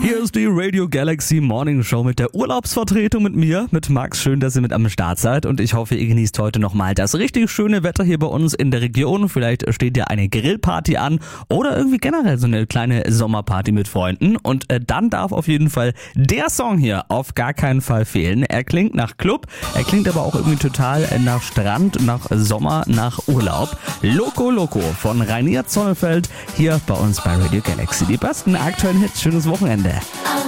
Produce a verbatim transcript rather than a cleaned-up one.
Hier ist die Radio Galaxy Morning Show mit der Urlaubsvertretung mit mir, mit Max. Schön, dass ihr mit am Start seid und ich hoffe, ihr genießt heute nochmal das richtig schöne Wetter hier bei uns in der Region. Vielleicht steht ja eine Grillparty an oder irgendwie generell so eine kleine Sommerparty mit Freunden und äh, dann darf auf jeden Fall der Song hier auf gar keinen Fall fehlen. Er klingt nach Club, er klingt aber auch irgendwie total äh, nach Strand, nach Sommer, nach Urlaub. Loco Loco von Rainier Zonnefeld hier bei uns bei Radio Galaxy. Die besten aktuellen Hits, schönes Wochenende.